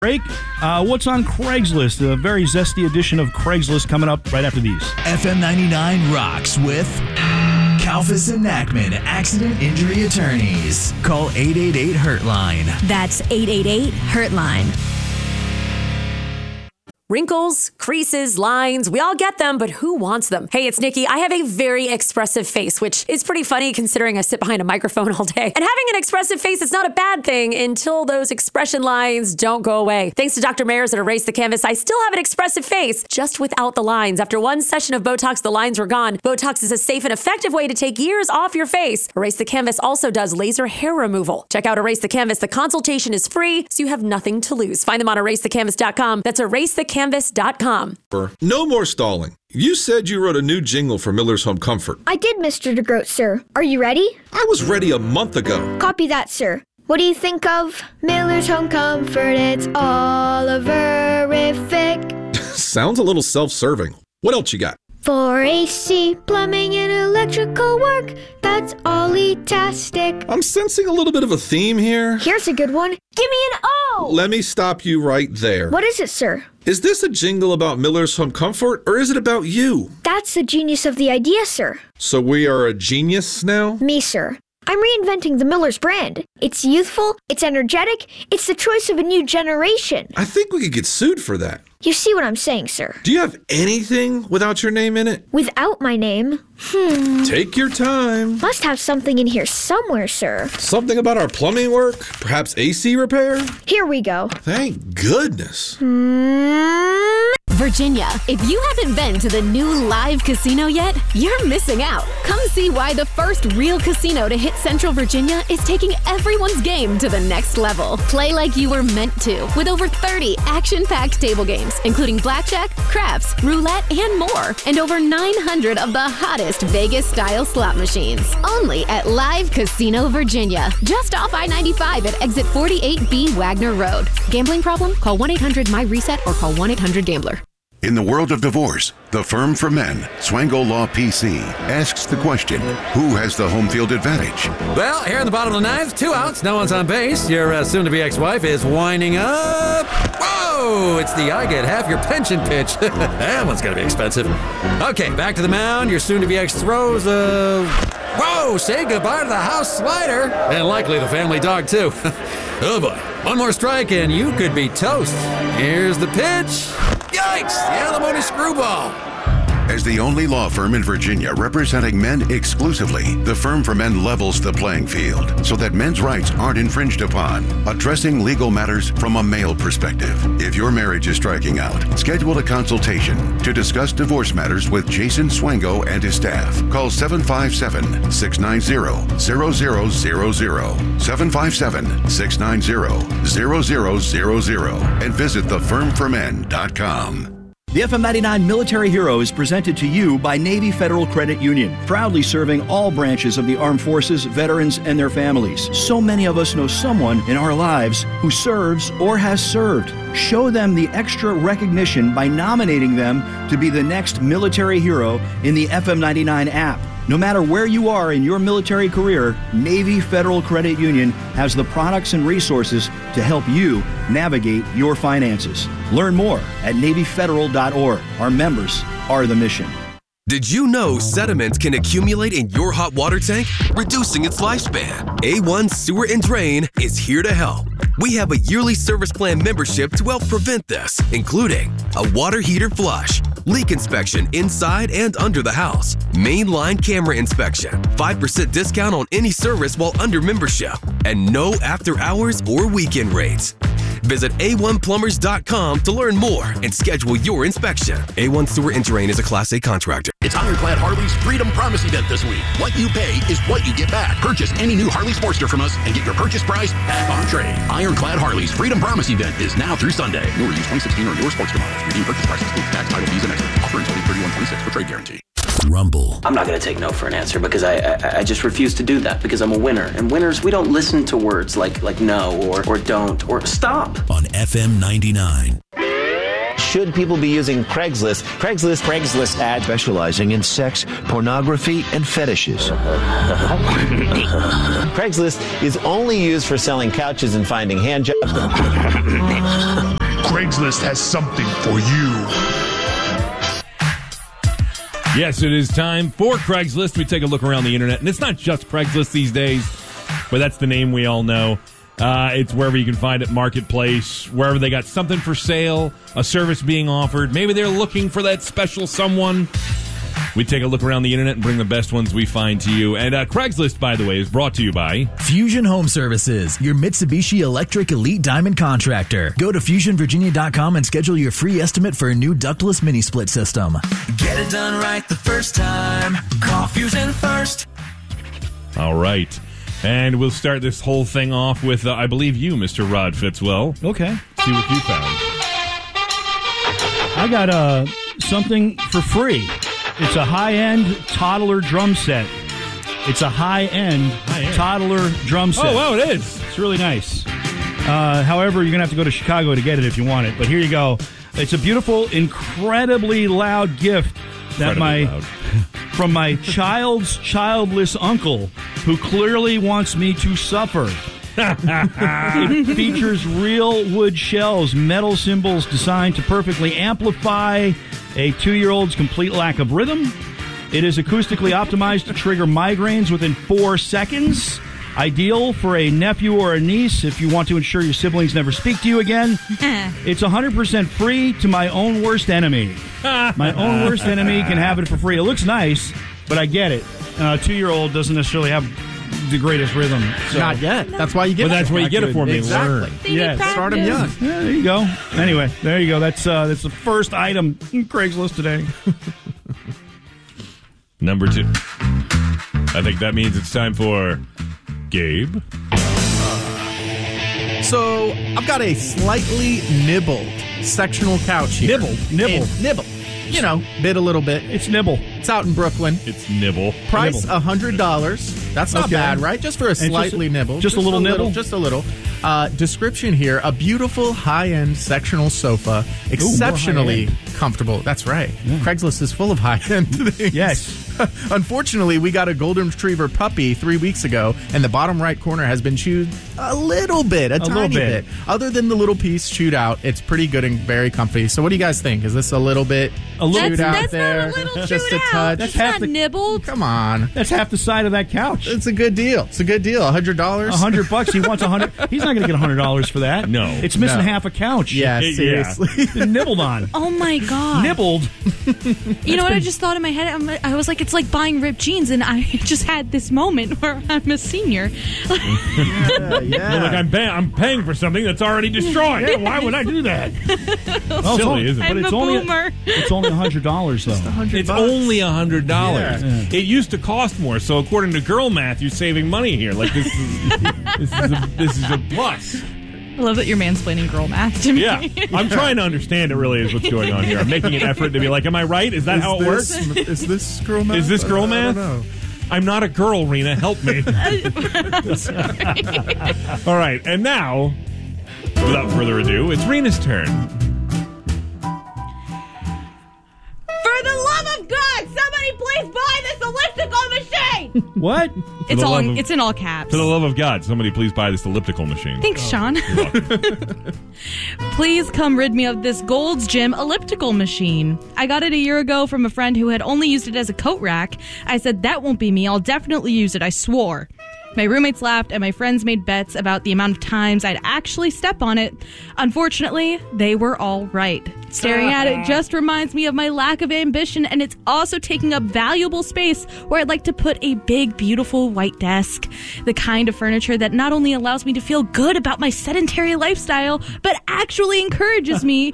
Break. What's on Craigslist? A very zesty edition of Craigslist coming up right after these. FM 99 rocks with Kalfas and Nachman Accident Injury Attorneys. Call 888-HURT-LINE. That's 888-HURT-LINE. Wrinkles, creases, lines, we all get them, but who wants them? Hey, it's Nikki. I have a very expressive face, which is pretty funny considering I sit behind a microphone all day. And having an expressive face is not a bad thing until those expression lines don't go away. Thanks to Dr. Mayers at Erase the Canvas, I still have an expressive face, just without the lines. After one session of Botox, the lines were gone. Botox is a safe and effective way to take years off your face. Erase the Canvas also does laser hair removal. Check out Erase the Canvas. The consultation is free, so you have nothing to lose. Find them on erasethecanvas.com. That's erasethecanvas.com. No more stalling. You said you wrote a new jingle for Miller's Home Comfort. I did, Mr. DeGroat, sir. Are you ready? I was ready a month ago. Copy that, sir. What do you think of Miller's Home Comfort? It's all-over-ific. Sounds a little self-serving. What else you got? For AC, plumbing, and electrical work, that's all-tastic. I'm sensing a little bit of a theme here. Here's a good one. Give me an O! Let me stop you right there. What is it, sir? Is this a jingle about Miller's Home Comfort, or is it about you? That's the genius of the idea, sir. So we are a genius now? Me, sir. I'm reinventing the Miller's brand. It's youthful, it's energetic, it's the choice of a new generation. I think we could get sued for that. You see what I'm saying, sir? Do you have anything without your name in it? Without my name? Take your time. Must have something in here somewhere, sir. Something about our plumbing work? Perhaps AC repair? Here we go. Thank goodness. Virginia, if you haven't been to the new Live Casino yet, you're missing out. Come see why the first real casino to hit Central Virginia is taking everyone's game to the next level. Play like you were meant to with over 30 action-packed table games, including blackjack, craps, roulette, and more, and over 900 of the hottest Vegas-style slot machines. Only at Live Casino Virginia, just off I-95 at exit 48B Wagner Road. Gambling problem? Call 1-800-MY-RESET or call 1-800-GAMBLER. In the world of divorce, the firm for men, Swango Law PC, asks the question, who has the home field advantage? Well, here in the bottom of the ninth, 2 outs, no one's on base. Your soon-to-be ex-wife is winding up. Whoa, it's the I get half your pension pitch. That one's going to be expensive. Okay, back to the mound. Your soon-to-be ex throws a... Whoa, say goodbye to the house slider. And likely the family dog, too. Oh, boy. One more strike and you could be toast. Here's the pitch. Yikes! The alimony screwball. As the only law firm in Virginia representing men exclusively, the firm for men levels the playing field so that men's rights aren't infringed upon, addressing legal matters from a male perspective. If your marriage is striking out, schedule a consultation to discuss divorce matters with Jason Swango and his staff. Call 757-690-0000, 757-690-0000, and visit thefirmformen.com. The FM 99 Military Hero is presented to you by Navy Federal Credit Union, proudly serving all branches of the armed forces, veterans, and their families. So many of us know someone in our lives who serves or has served. Show them the extra recognition by nominating them to be the next military hero in the FM 99 app. No matter where you are in your military career, Navy Federal Credit Union has the products and resources to help you navigate your finances. Learn more at NavyFederal.org. Our members are the mission. Did you know sediment can accumulate in your hot water tank, reducing its lifespan? A1 Sewer and Drain is here to help. We have a yearly service plan membership to help prevent this, including a water heater flush, leak inspection inside and under the house, mainline camera inspection, 5% discount on any service while under membership, and no after hours or weekend rates. Visit A1Plumbers.com to learn more and schedule your inspection. A1 Sewer and Drain is a Class A contractor. It's Ironclad Harley's Freedom Promise event this week. What you pay is what you get back. Purchase any new Harley Sportster from us and get your purchase price back on trade. Ironclad Harley's Freedom Promise event is now through Sunday. Newer used 2016 or newer Sportster models. Redeem purchase price excludes tax, title, fees, and extra. Offer until 31/26 for trade guarantee. Rumble. I'm not going to take no for an answer because I just refuse to do that because I'm a winner. And winners, we don't listen to words like no or don't or stop. On FM 99. should people be using Craigslist? Craigslist ads specializing in sex, pornography, and fetishes. Craigslist is only used for selling couches and finding hand jobs. Craigslist has something for you. Yes, it is time for Craigslist. We take a look around the internet, and it's not just Craigslist these days, but that's the name we all know. It's wherever you can find it, Marketplace, wherever they got something for sale, a service being offered. Maybe they're looking for that special someone. We take a look around the internet and bring the best ones we find to you. And Craigslist, by the way, is brought to you by Fusion Home Services, your Mitsubishi Electric Elite Diamond contractor. Go to FusionVirginia.com and schedule your free estimate for a new ductless mini split system. Get it done right the first time. Call Fusion first. All right. And we'll start this whole thing off with, I believe you, Mr. Rod Fitzwell. Okay. See what you found. I got something for free. It's a high-end toddler drum set. It's a high-end toddler drum set. Oh, wow, it is. It's really nice. However, you're going to have to go to Chicago to get it if you want it. But here you go. It's a beautiful, incredibly loud gift that from my child's childless uncle, who clearly wants me to suffer. It features real wood shells, metal cymbals designed to perfectly amplify a 2-year-old's complete lack of rhythm. It is acoustically optimized to trigger migraines within 4 seconds. Ideal for a nephew or a niece if you want to ensure your siblings never speak to you again. It's 100% free to my own worst enemy. My own worst enemy can have it for free. It looks nice, but I get it. A 2-year-old doesn't necessarily have the greatest rhythm. So. Not yet. That's why you get it. But that's why you get it for me. Exactly. Yeah, start them young. Yeah, there you go. Anyway, there you go. That's the first item in Craigslist today. Number 2. I think that means it's time for Gabe. So I've got a slightly nibbled sectional couch here. Nibble. You know, bit a little bit. It's nibble. It's out in Brooklyn. It's nibble. Price $100. That's not bad, right? Just for a slightly nibble. Just a little nibble? Just a little. Description here, a beautiful high-end sectional sofa, exceptionally comfortable. That's right. Yeah. Craigslist is full of high-end things. Yes. Unfortunately, we got a golden retriever puppy 3 weeks ago, and the bottom right corner has been chewed a little bit, a tiny bit. Other than the little piece chewed out, it's pretty good and very comfy. So what do you guys think? Is this a little bit chewed out there? Not a little just chewed a touch. That's not nibbled. Come on. That's half the side of that couch. It's a good deal. It's a good deal. $100. $100. He wants $100. He's not going to get $100 for that. No. It's missing half a couch. Yeah, seriously. Been nibbled on. Oh my God. Nibbled. You know what I just thought in my head? I was like, it's like buying ripped jeans, and I just had this moment where I'm a senior. Yeah. You're like, I'm paying for something that's already destroyed. Yeah, why would I do that? Silly, isn't it? I'm a boomer. It's only $100 though. It's only $100. Yeah. It used to cost more, so according to girl math, you're saving money here. Like this is a plus. I love that you're mansplaining girl math to me. Yeah, I'm trying to understand. It really is what's going on here. I'm making an effort to be like, am I right? Is that how it works? Is this girl math? Is this girl math? I don't know. I'm not a girl, Rena. Help me. All right, and now, without further ado, it's Rena's turn. For the love of God, somebody please buy this elliptical machine! What? It's in all caps. For the love of God, somebody please buy this elliptical machine. Thanks, Sean. Please come rid me of this Gold's Gym elliptical machine. I got it a year ago from a friend who had only used it as a coat rack. I said, that won't be me. I'll definitely use it. I swore. My roommates laughed, and my friends made bets about the amount of times I'd actually step on it. Unfortunately, they were all right. Staring at it just reminds me of my lack of ambition, and it's also taking up valuable space where I'd like to put a big, beautiful white desk. The kind of furniture that not only allows me to feel good about my sedentary lifestyle, but actually encourages me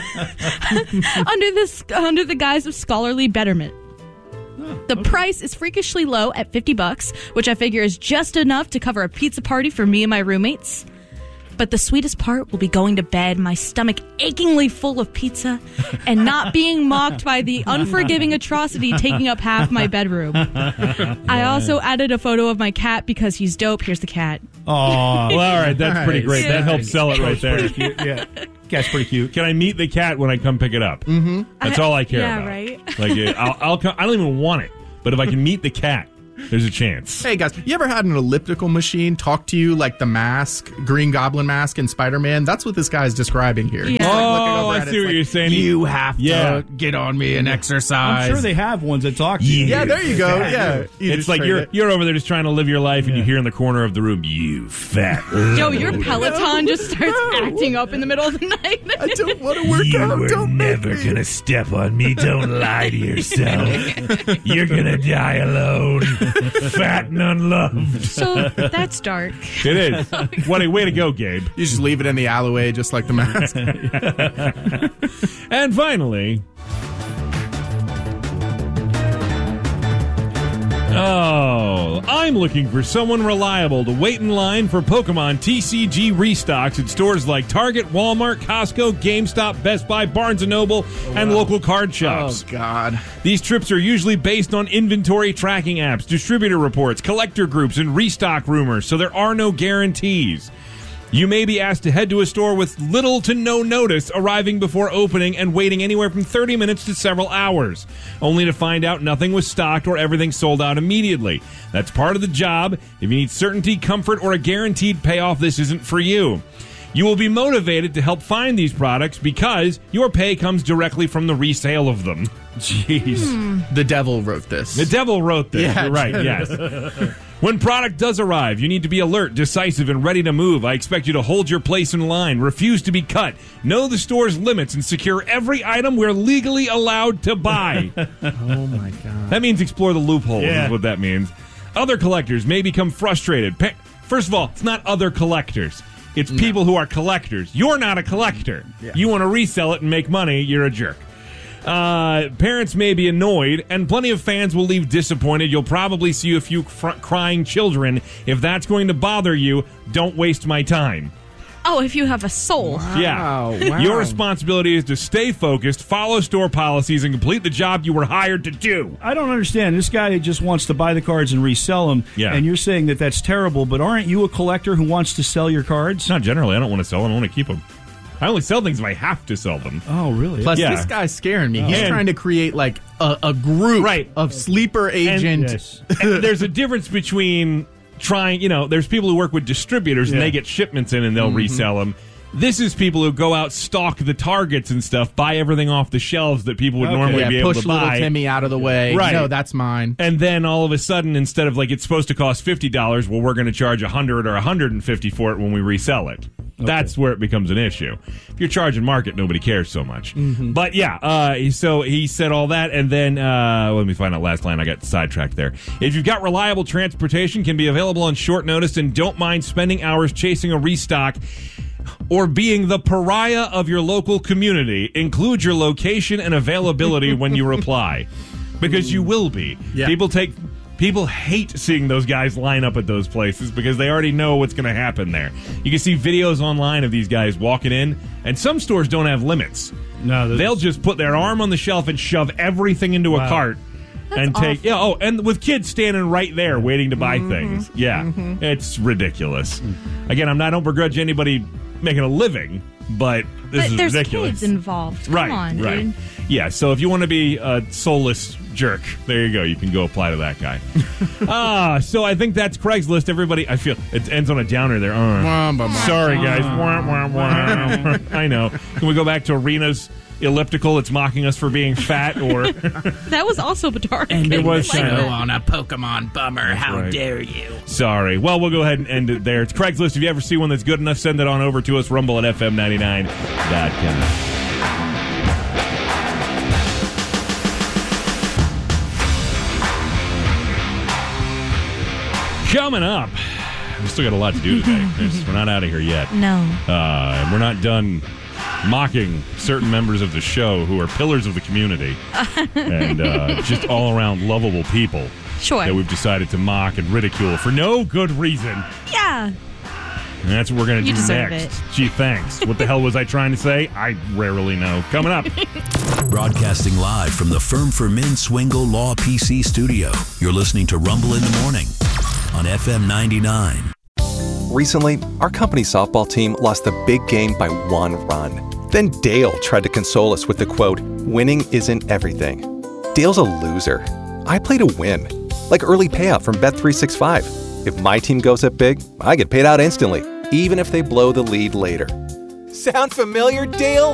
under the guise of scholarly betterment. The price is freakishly low at $50, which I figure is just enough to cover a pizza party for me and my roommates. But the sweetest part will be going to bed, my stomach achingly full of pizza, and not being mocked by the unforgiving atrocity taking up half my bedroom. I also added a photo of my cat because he's dope. Here's the cat. Oh, well, all right. That's pretty great. That helps sell it right there. Yeah. Cat's pretty cute. Can I meet the cat when I come pick it up? Mm-hmm. That's all I care about. Right. Like, I'll come, I don't even want it, but if I can meet the cat, there's a chance. Hey guys, you ever had an elliptical machine talk to you like the mask, Green Goblin mask in Spider-Man? That's what this guy is describing here. Yeah. He's like looking over I at it. see what It's you're like, saying. You have to get on me and exercise. I'm sure they have ones that talk to you. Yeah, there you go. Yeah, you It's just like trade you're it. over there just trying to live your life, and you hear in the corner of the room, "You fat." Yo, your Peloton just starts acting up in the middle of the night. I don't want to work out. Don't make me. gonna step on me. Don't lie to yourself. You're gonna die alone, fat and unloved. So that's dark. It is. What a way to go, Gabe. You just leave it in the alleyway, just like the mask. And finally, I'm looking for someone reliable to wait in line for Pokemon TCG restocks at stores like Target, Walmart, Costco, GameStop, Best Buy, Barnes & Noble, and local card shops. Oh, God. These trips are usually based on inventory tracking apps, distributor reports, collector groups, and restock rumors, so there are no guarantees. You may be asked to head to a store with little to no notice, arriving before opening and waiting anywhere from 30 minutes to several hours, only to find out nothing was stocked or everything sold out immediately. That's part of the job. If you need certainty, comfort, or a guaranteed payoff, this isn't for you. You will be motivated to help find these products because your pay comes directly from the resale of them. Jeez. The devil wrote this. The devil wrote this. Yeah, You're right, yes. When product does arrive, you need to be alert, decisive, and ready to move. I expect you to hold your place in line, refuse to be cut, know the store's limits, and secure every item we're legally allowed to buy. Oh, my God. That means explore the loopholes, is what that means. Other collectors may become frustrated. First of all, it's not other collectors. It's people who are collectors. You're not a collector. Yeah. You want to resell it and make money, you're a jerk. Parents may be annoyed, and plenty of fans will leave disappointed. You'll probably see a few crying children. If that's going to bother you, don't waste my time. Oh, if you have a soul. Wow. Your responsibility is to stay focused, follow store policies, and complete the job you were hired to do. I don't understand. This guy just wants to buy the cards and resell them, and you're saying that that's terrible, but aren't you a collector who wants to sell your cards? Not generally. I don't want to sell them. I want to keep them. I only sell things if I have to sell them. Oh, really? Plus, this guy's scaring me. He's trying to create, like, a group of sleeper agent. And there's a difference between trying, there's people who work with distributors and they get shipments in and they'll resell them. This is people who go out, stalk the Targets and stuff, buy everything off the shelves that people would normally be able to buy. Push little Timmy out of the way. Right. No, that's mine. And then all of a sudden, instead of like it's supposed to cost $50, well, we're going to charge $100 or $150 for it when we resell it. That's where it becomes an issue. If you're charging market, nobody cares so much. But so he said all that, and then let me find out last line. I got sidetracked there. If you've got reliable transportation, can be available on short notice, and don't mind spending hours chasing a restock or being the pariah of your local community, include your location and availability when you reply, because you will be. Yeah. People hate seeing those guys line up at those places because they already know what's going to happen there. You can see videos online of these guys walking in, and some stores don't have limits. No, they'll just put their arm on the shelf and shove everything into a cart. And take and with kids standing right there waiting to buy things. Yeah, it's ridiculous. Again, I don't begrudge anybody making a living, but this is there's ridiculous. Kids involved. Come on, dude. Yeah, so if you want to be a soulless jerk, there you go. You can go apply to that guy. So I think that's Craigslist. Everybody, I feel it ends on a downer there. Sorry, guys. I know. Can we go back to Arena's elliptical? It's mocking us for being fat, or that was also dark. And it was on a Pokemon bummer. How dare you? Sorry. Well, we'll go ahead and end it there. It's Craigslist. If you ever see one that's good enough, send it on over to us. Rumble at FM99.com. Coming up, we still got a lot to do today. We're not out of here yet. No. We're not done mocking certain members of the show who are pillars of the community and just all around lovable people. Sure. That we've decided to mock and ridicule for no good reason. Yeah. And that's what we're going to do next. It. Gee, thanks. What the hell was I trying to say? I rarely know. Coming up. Broadcasting live from the Firm for Men Swingle Law PC studio. You're listening to Rumble in the Morning on FM 99. Recently, our company softball team lost the big game by 1 run. Then Dale tried to console us with the quote, "Winning isn't everything." Dale's a loser. I play to win. Like early payout from Bet365. If my team goes up big, I get paid out instantly, even if they blow the lead later. Sound familiar, Dale?